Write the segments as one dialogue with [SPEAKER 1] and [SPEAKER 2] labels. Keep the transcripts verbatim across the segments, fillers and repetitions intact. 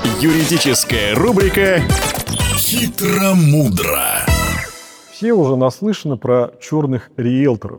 [SPEAKER 1] Юридическая рубрика «Хитро-мудро».
[SPEAKER 2] Все уже наслышаны про черных риэлторов.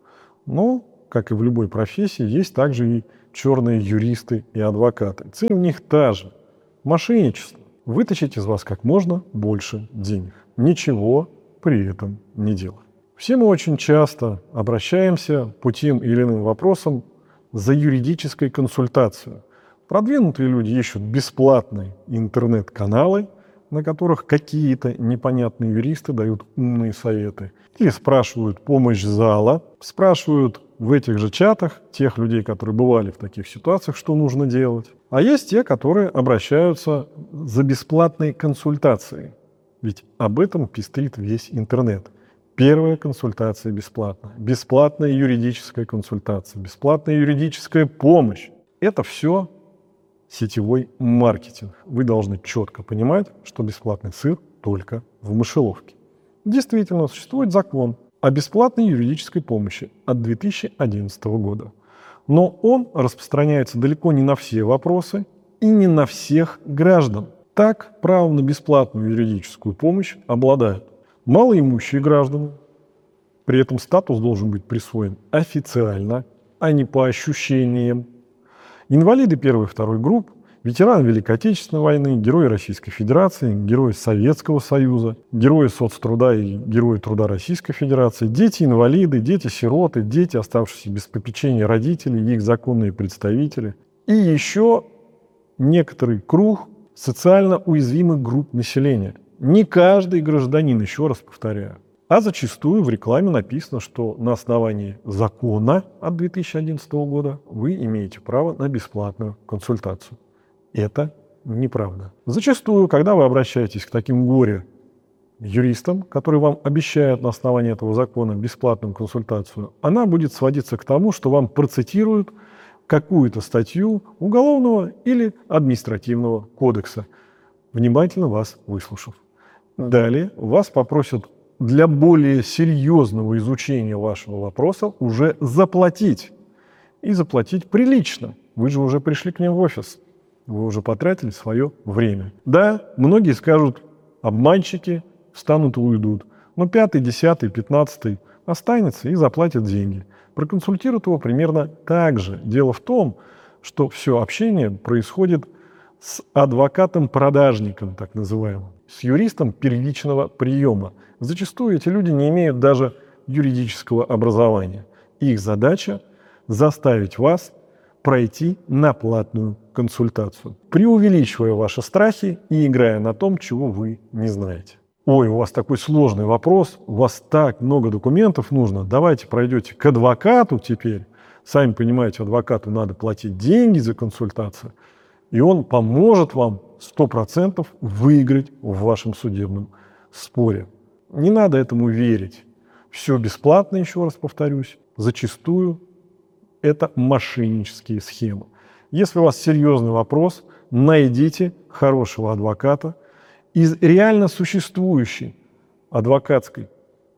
[SPEAKER 2] Но, как и в любой профессии, есть также и черные юристы и адвокаты. Цель у них та же – мошенничество. Вытащить из вас как можно больше денег, ничего при этом не делая. Все мы очень часто обращаемся по тем или иным вопросам за юридической консультацией. Продвинутые люди ищут бесплатные интернет-каналы, на которых какие-то непонятные юристы дают умные советы. Или спрашивают помощь зала, спрашивают в этих же чатах тех людей, которые бывали в таких ситуациях, что нужно делать. А есть те, которые обращаются за бесплатной консультацией. Ведь об этом пестрит весь интернет. Первая консультация бесплатная, бесплатная юридическая консультация, бесплатная юридическая помощь. Это все сетевой маркетинг. Вы должны четко понимать, что бесплатный сыр только в мышеловке. Действительно, существует закон о бесплатной юридической помощи от две тысячи одиннадцатого года. Но он распространяется далеко не на все вопросы и не на всех граждан. Так, правом на бесплатную юридическую помощь обладают малоимущие граждане. При этом статус должен быть присвоен официально, а не по ощущениям. Инвалиды первой и второй групп, ветераны Великой Отечественной войны, герои Российской Федерации, герои Советского Союза, герои соцтруда и герои труда Российской Федерации, дети-инвалиды, дети-сироты, дети, оставшиеся без попечения родителей, их законные представители. И еще некоторый круг социально уязвимых групп населения. Не каждый гражданин, еще раз повторяю. А зачастую в рекламе написано, что на основании закона от две тысячи одиннадцатого года вы имеете право на бесплатную консультацию. Это неправда. Зачастую, когда вы обращаетесь к таким горе-юристам, которые вам обещают на основании этого закона бесплатную консультацию, она будет сводиться к тому, что вам процитируют какую-то статью Уголовного или Административного кодекса, внимательно вас выслушав. Далее вас попросят для более серьезного изучения вашего вопроса уже заплатить. И заплатить прилично. Вы же уже пришли к ним в офис. Вы уже потратили свое время. Да, многие скажут, обманщики встанут и уйдут. Но пятый, десятый, пятнадцатый останется и заплатит деньги. Проконсультируют его примерно так же. Дело в том, что все общение происходит с адвокатом-продажником, так называемым, с юристом первичного приема. Зачастую эти люди не имеют даже юридического образования. Их задача – заставить вас пройти на платную консультацию, преувеличивая ваши страхи и играя на том, чего вы не знаете. Ой, у вас такой сложный вопрос, у вас так много документов нужно, давайте пройдете к адвокату теперь. Сами понимаете, адвокату надо платить деньги за консультацию, и он поможет вам сто процентов выиграть в вашем судебном споре. Не надо этому верить. Все бесплатно, еще раз повторюсь. Зачастую это мошеннические схемы. Если у вас серьезный вопрос, найдите хорошего адвоката из реально существующей адвокатской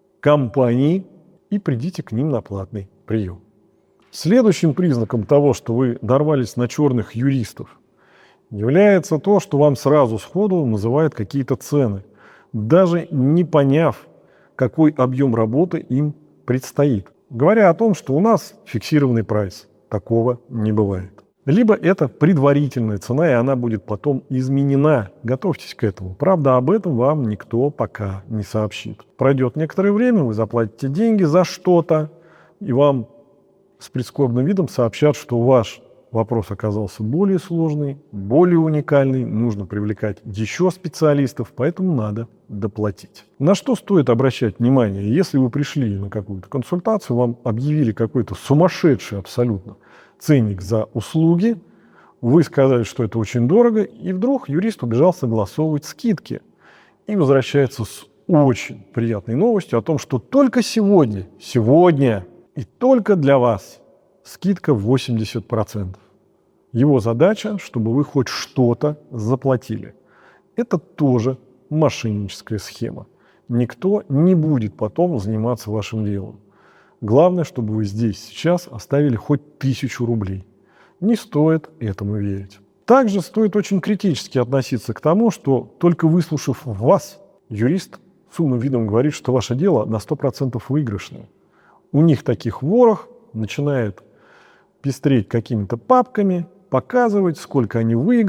[SPEAKER 2] компании и придите к ним на платный прием. Следующим признаком того, что вы дорвались на черных юристов, является то, что вам сразу сходу называют какие-то цены, даже не поняв, какой объем работы им предстоит. Говоря о том, что у нас фиксированный прайс, такого не бывает. Либо это предварительная цена, и она будет потом изменена. Готовьтесь к этому. Правда, об этом вам никто пока не сообщит. Пройдет некоторое время, вы заплатите деньги за что-то, и вам с прискорбным видом сообщат, что ваш вопрос оказался более сложный, более уникальный, нужно привлекать еще специалистов, поэтому надо доплатить. На что стоит обращать внимание? Если вы пришли на какую-то консультацию, вам объявили какой-то сумасшедший абсолютно ценник за услуги, вы сказали, что это очень дорого, и вдруг юрист убежал согласовывать скидки и возвращается с очень приятной новостью о том, что только сегодня, сегодня и только для вас скидка восемьдесят процентов. Его задача, чтобы вы хоть что-то заплатили. Это тоже мошенническая схема. Никто не будет потом заниматься вашим делом. Главное, чтобы вы здесь сейчас оставили хоть тысячу рублей. Не стоит этому верить. Также стоит очень критически относиться к тому, что только выслушав вас, юрист с умным видом говорит, что ваше дело на сто процентов выигрышное. У них таких ворох, начинает пестреть какими-то папками, показывать, сколько они выиграли.